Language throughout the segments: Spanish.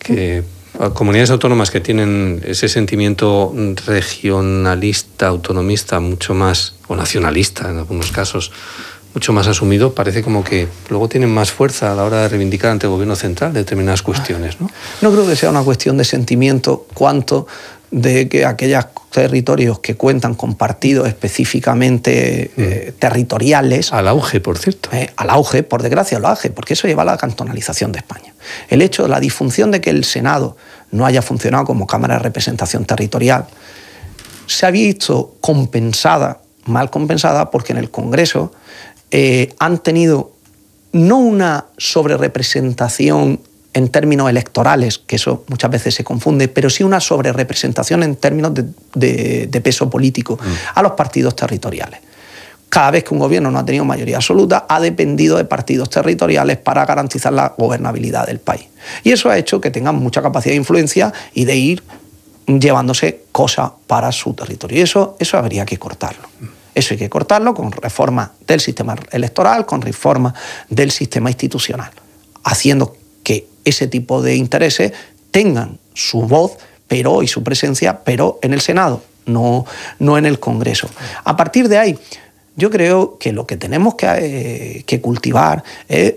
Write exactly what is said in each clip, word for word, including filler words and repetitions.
que comunidades autónomas que tienen ese sentimiento regionalista, autonomista, mucho más, o nacionalista en algunos casos, mucho más asumido, parece como que luego tienen más fuerza a la hora de reivindicar ante el gobierno central determinadas cuestiones, ¿no? No creo que sea una cuestión de sentimiento, cuanto de que aquellos territorios que cuentan con partidos específicamente mm. eh, territoriales... Al auge, por cierto. Eh, al auge, por desgracia, al auge, porque eso lleva a la cantonalización de España. El hecho, la disfunción de que el Senado no haya funcionado como Cámara de Representación Territorial se ha visto compensada, mal compensada, porque en el Congreso eh, han tenido no una sobrerepresentación en términos electorales, que eso muchas veces se confunde, pero sí una sobrerepresentación en términos de, de, de peso político mm. a los partidos territoriales. Cada vez que un gobierno no ha tenido mayoría absoluta, ha dependido de partidos territoriales para garantizar la gobernabilidad del país. Y eso ha hecho que tengan mucha capacidad de influencia y de ir llevándose cosas para su territorio. Y eso, eso habría que cortarlo. Eso hay que cortarlo con reforma del sistema electoral, con reforma del sistema institucional, haciendo que ese tipo de intereses tengan su voz pero y su presencia, pero en el Senado, no, no en el Congreso. A partir de ahí, yo creo que lo que tenemos que, eh, que cultivar es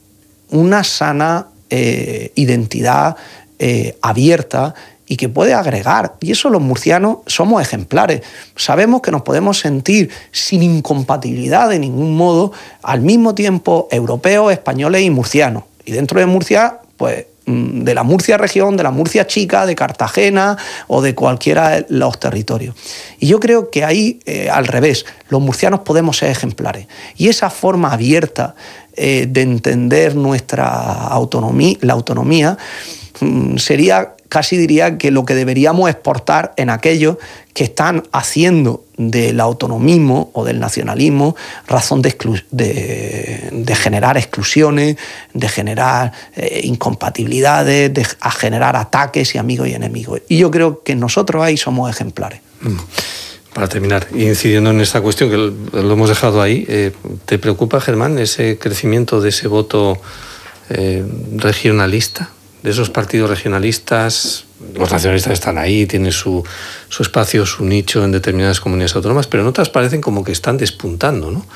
una sana eh, identidad eh, abierta y que puede agregar. Y eso los murcianos somos ejemplares. Sabemos que nos podemos sentir sin incompatibilidad de ningún modo, al mismo tiempo europeos, españoles y murcianos. Y dentro de Murcia, pues de la Murcia región, de la Murcia chica, de Cartagena o de cualquiera de los territorios. Y yo creo que ahí, eh, al revés, los murcianos podemos ser ejemplares. Y esa forma abierta eh, de entender nuestra autonomía, la autonomía, mm, sería, casi diría, que lo que deberíamos exportar en aquellos que están haciendo del autonomismo o del nacionalismo razón de, exclu- de, de generar exclusiones, de generar eh, incompatibilidades, de a generar ataques y amigos y enemigos. Y yo creo que nosotros ahí somos ejemplares. Para terminar, incidiendo en esta cuestión que lo hemos dejado ahí, eh, ¿te preocupa, Germán, ese crecimiento de ese voto eh, regionalista? De esos partidos regionalistas, los nacionalistas están ahí, tienen su, su espacio, su nicho en determinadas comunidades autónomas, pero en otras parecen como que están despuntando, ¿no?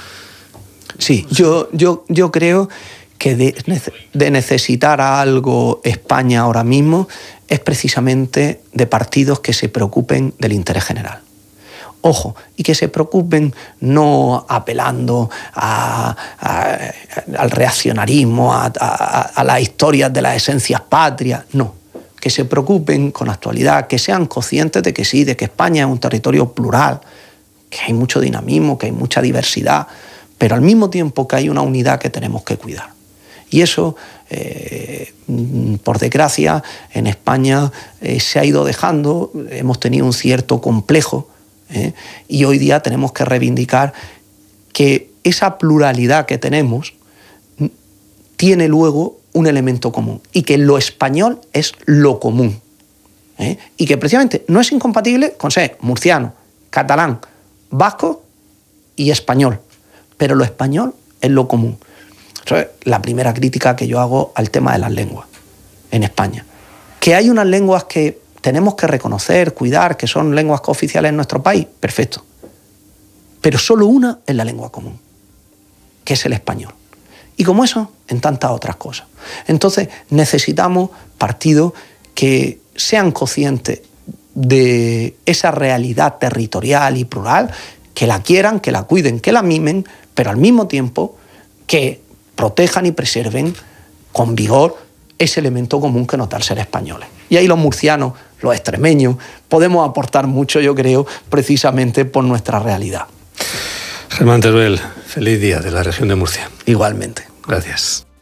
Sí, yo, yo, yo creo que de, de necesitar algo España ahora mismo es precisamente de partidos que se preocupen del interés general. Ojo, y que se preocupen no apelando a, a, al reaccionarismo, a, a, a las historias de las esencias patrias, no. Que se preocupen con la actualidad, que sean conscientes de que sí, de que España es un territorio plural, que hay mucho dinamismo, que hay mucha diversidad, pero al mismo tiempo que hay una unidad que tenemos que cuidar. Y eso, eh, por desgracia, en España eh, se ha ido dejando, hemos tenido un cierto complejo, ¿Eh? y hoy día tenemos que reivindicar que esa pluralidad que tenemos tiene luego un elemento común y que lo español es lo común, ¿eh? y que precisamente no es incompatible con ser murciano, catalán, vasco y español, pero lo español es lo común. Eso es la primera crítica que yo hago al tema de las lenguas en España. Que hay unas lenguas que tenemos que reconocer, cuidar, que son lenguas cooficiales en nuestro país, perfecto. Pero solo una es la lengua común, que es el español. Y como eso, en tantas otras cosas. Entonces, necesitamos partidos que sean conscientes de esa realidad territorial y plural, que la quieran, que la cuiden, que la mimen, pero al mismo tiempo que protejan y preserven con vigor ese elemento común que nos da el ser españoles. Y ahí los murcianos, los extremeños, podemos aportar mucho, yo creo, precisamente por nuestra realidad. Germán Teruel, feliz día de la región de Murcia. Igualmente. Gracias.